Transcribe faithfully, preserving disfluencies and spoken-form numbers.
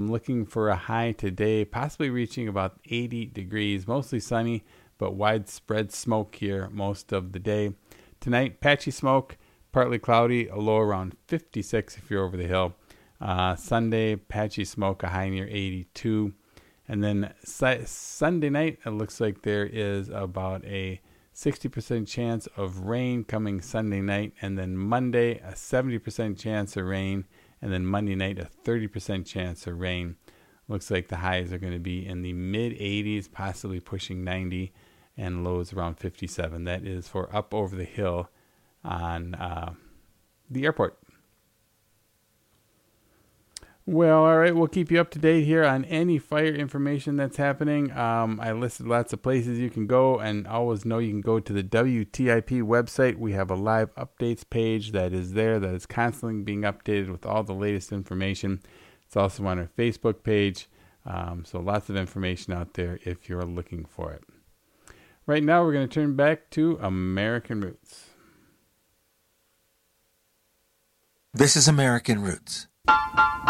I'm looking for a high today, possibly reaching about eighty degrees, mostly sunny, but widespread smoke here most of the day. Tonight, patchy smoke, partly cloudy, a low around fifty-six if you're over the hill. Uh, Sunday, patchy smoke, a high near eighty-two. And then si- Sunday night, it looks like there is about a sixty percent chance of rain coming Sunday night. And then Monday, a seventy percent chance of rain. And then Monday night, a thirty percent chance of rain. Looks like the highs are going to be in the mid eighties, possibly pushing ninety, and lows around fifty-seven. That is for up over the hill on uh, the airport. Well, all right, we'll keep you up to date here on any fire information that's happening. Um, I listed lots of places you can go, and always know you can go to the W T I P website. We have a live updates page that is there that is constantly being updated with all the latest information. It's also on our Facebook page, um, so lots of information out there if you're looking for it. Right now, we're going to turn back to American Roots. This is American Roots.